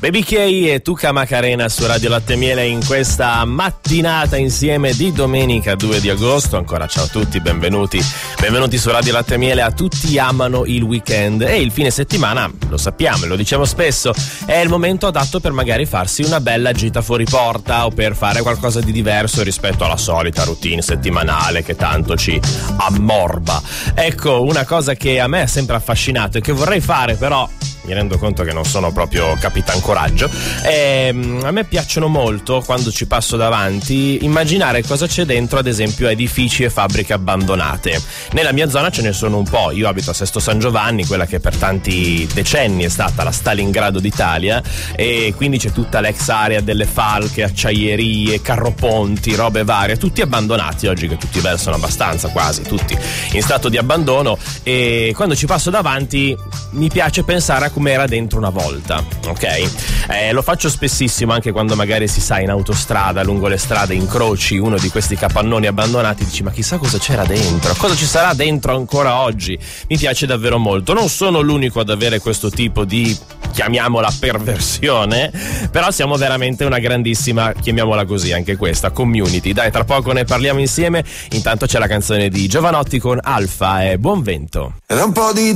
Baby K e Tuca Macarena su Radio Latte Miele in questa mattinata insieme di domenica 2 di agosto. Ancora ciao a tutti, benvenuti su Radio Latte Miele. A tutti amano il weekend e il fine settimana, lo sappiamo e lo diciamo spesso, è il momento adatto per magari farsi una bella gita fuori porta o per fare qualcosa di diverso rispetto alla solita routine settimanale che tanto ci ammorba. Ecco, una cosa che a me ha sempre affascinato e che vorrei fare, però mi rendo conto che non sono proprio Capitan Coraggio. A me piacciono molto, quando ci passo davanti, immaginare cosa c'è dentro, ad esempio, edifici e fabbriche abbandonate. Nella mia zona ce ne sono un po'. Io abito a Sesto San Giovanni, quella che per tanti decenni è stata la Stalingrado d'Italia, e quindi c'è tutta l'ex area delle falche, acciaierie, carroponti, robe varie, tutti abbandonati oggi, che tutti versano abbastanza, quasi tutti in stato di abbandono. E quando ci passo davanti mi piace pensare a come era dentro una volta, ok? Lo faccio spessissimo anche quando magari si sa in autostrada, lungo le strade, incroci uno di questi capannoni abbandonati, dici ma chissà cosa c'era dentro, cosa ci sarà dentro ancora oggi. Mi piace davvero molto. Non sono l'unico ad avere questo tipo di, chiamiamola, perversione, però siamo veramente una grandissima, chiamiamola così, anche questa community. Dai, tra poco ne parliamo insieme. Intanto c'è la canzone di Giovanotti con Alfa e Buon Vento. Era un po' di